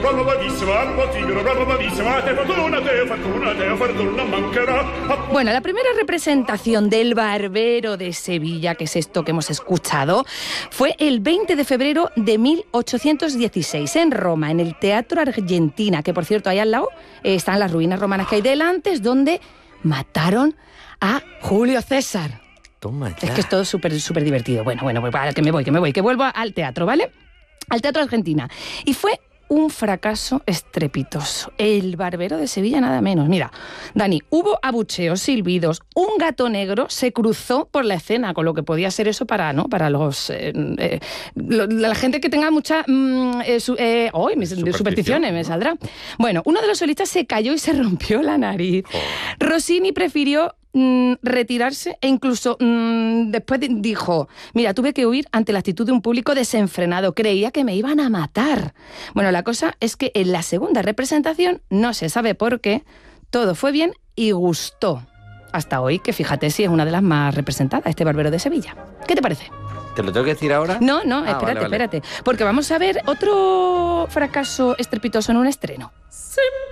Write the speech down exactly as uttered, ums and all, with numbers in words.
Bueno, la primera representación del Barbero de Sevilla, que es esto que hemos escuchado, fue el veinte de febrero de mil ochocientos dieciséis en Roma, en el Teatro Argentina, que por cierto ahí al lado eh, están las ruinas romanas que hay delante, es donde mataron a Julio César. Toma ya. Es que es todo súper súper divertido. Bueno, bueno, pues para que me voy, que me voy, que vuelvo al teatro, ¿vale? Al Teatro Argentina. Y fue un fracaso estrepitoso. El Barbero de Sevilla nada menos. Mira, Dani, hubo abucheos, silbidos, un gato negro se cruzó por la escena, con lo que podía ser eso para, ¿no? Para los eh, eh, lo, la gente que tenga mucha mm, eh, su, eh, oh, mis, Superstición, supersticiones, me ¿no? saldrá. Bueno, uno de los solistas se cayó y se rompió la nariz. Oh. Rossini prefirió mm, retirarse e incluso mm, después de, dijo, mira, tuve que huir ante la actitud de un público desenfrenado, creía que me iban a matar. Bueno, la cosa es que en la segunda representación, no se sabe por qué, todo fue bien y gustó. Hasta hoy, que fíjate si es una de las más representadas, este Barbero de Sevilla. ¿Qué te parece? ¿Te lo tengo que decir ahora? No, no, Ah, espérate, vale, vale. espérate. Porque vamos a ver otro fracaso estrepitoso en un estreno. Sí.